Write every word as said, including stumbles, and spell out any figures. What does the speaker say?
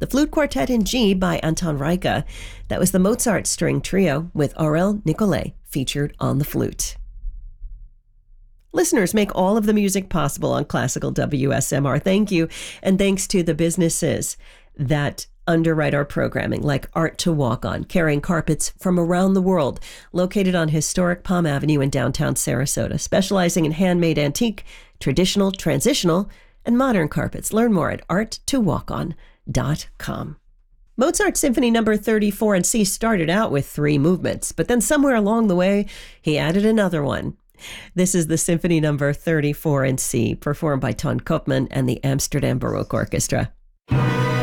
The Flute Quartet in G by Anton Reicha. That was the Mozart String Trio with Aurel Nicolai featured on the flute. Listeners make all of the music possible on Classical W S M R. Thank you. And thanks to the businesses that underwrite our programming, like Art to Walk On, carrying carpets from around the world, located on historic Palm Avenue in downtown Sarasota, specializing in handmade antique, traditional, transitional, and modern carpets. Learn more at art to walk on dot com. Mozart Symphony Number thirty-four in C started out with three movements, but then somewhere along the way, he added another one. This is the Symphony Number thirty-four in C, performed by Ton Koopman and the Amsterdam Baroque Orchestra.